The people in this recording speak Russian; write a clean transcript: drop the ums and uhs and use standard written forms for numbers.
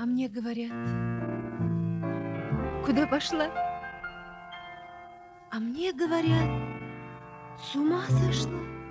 А мне говорят, куда пошла? А мне говорят, с ума сошла.